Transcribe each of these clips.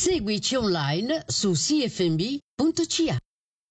Seguici online su cfmb.ca.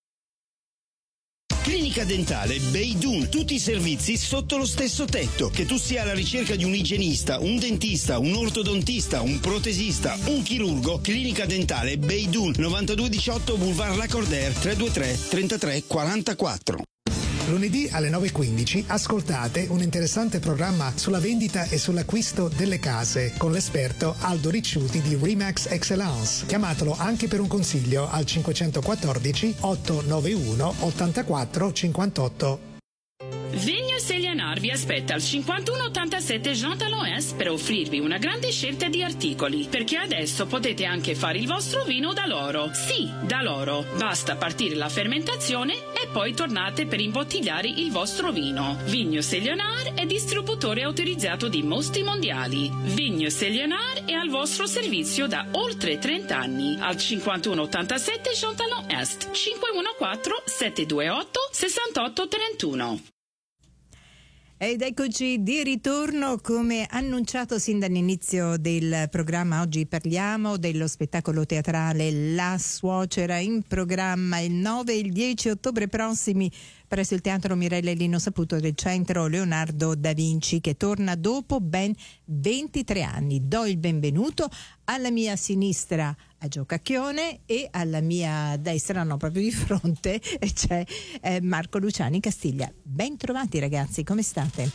Clinica Dentale Beidun, tutti i servizi sotto lo stesso tetto. Che tu sia alla ricerca di un igienista, un dentista, un ortodontista, un protesista, un chirurgo, Clinica Dentale Beidun, 9218 Boulevard Lacordaire, 323 33 44. Lunedì alle 9:15 ascoltate un interessante programma sulla vendita e sull'acquisto delle case con l'esperto Aldo Ricciuti di Remax Excellence. Chiamatelo anche per un consiglio al 514 891 84 58. Vigno Selianar vi aspetta al 5187 Jean Talon Est per offrirvi una grande scelta di articoli, perché adesso potete anche fare il vostro vino da loro. Sì, da loro. Basta partire la fermentazione e poi tornate per imbottigliare il vostro vino. Vigno Selianar è distributore autorizzato di Mosti Mondiali. Vigno Selianar è al vostro servizio da oltre 30 anni al 5187 Jean Talon Est, 514 728 6831. Ed eccoci di ritorno, come annunciato sin dall'inizio del programma. Oggi parliamo dello spettacolo teatrale La Suocera, in programma il 9 e il 10 ottobre prossimi presso il Teatro Mirella Lino Saputo del Centro Leonardo da Vinci, che torna dopo ben 23 anni. Do il benvenuto alla mia sinistra a Gio Cacchione e alla mia destra, no, proprio di fronte, c'è Marco Luciani Castiglia. Ben trovati ragazzi, come state?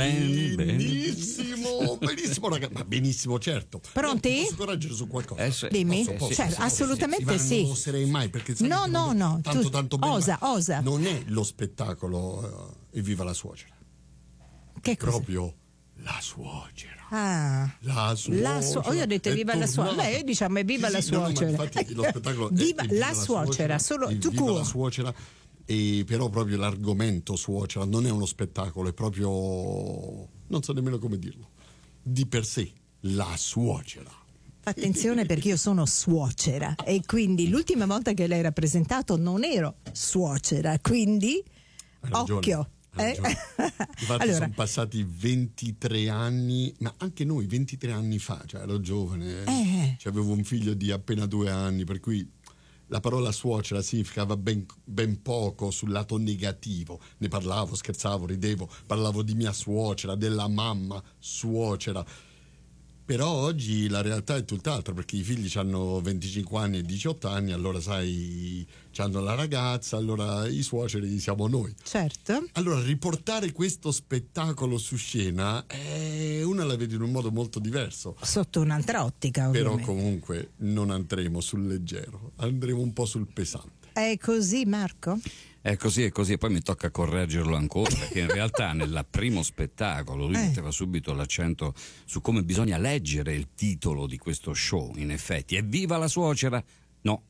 Benissimo ragazzi, ma benissimo, certo. Pronti? Posso correggere su qualcosa? Dimmi. Posso, Certo, assolutamente sì. Non lo sarei mai, perché sai No, tanto bene, osa. non è lo spettacolo Evviva la suocera. Che cosa? Proprio la suocera. La suocera. Io ho detto viva la suocera. Beh, diciamo è viva la suocera. No, infatti lo spettacolo viva è la suocera, solo tu viva la suocera. E però proprio l'argomento suocera non è uno spettacolo, è proprio, non so nemmeno come dirlo, di per sé la suocera. Attenzione, perché io sono suocera e quindi l'ultima volta che l'hai rappresentato non ero suocera, quindi occhio. Infatti allora, sono passati 23 anni, ma anche noi 23 anni fa, cioè ero giovane, cioè avevo un figlio di appena 2 anni, per cui la parola suocera significava ben poco sul lato negativo. Ne parlavo, scherzavo, ridevo, parlavo di mia suocera, della mamma suocera. Però oggi la realtà è tutt'altra, perché i figli hanno 25 anni e 18 anni, allora sai, hanno la ragazza, allora i suoceri siamo noi. Certo. Allora riportare questo spettacolo su scena, una la vede in un modo molto diverso. Sotto un'altra ottica, ovviamente. Però comunque non andremo sul leggero, andremo un po' sul pesante. È così, Marco? È così, e poi mi tocca correggerlo ancora, perché in realtà nel primo spettacolo lui metteva subito l'accento su come bisogna leggere il titolo di questo show. In effetti, Evviva la suocera? No,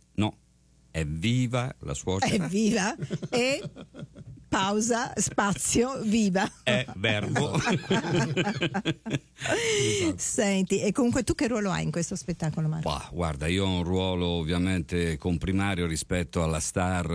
Evviva la suocera. Evviva e pausa, spazio, viva. È verbo. Senti, e comunque tu che ruolo hai in questo spettacolo, Marco? Guarda, io ho un ruolo ovviamente comprimario rispetto alla star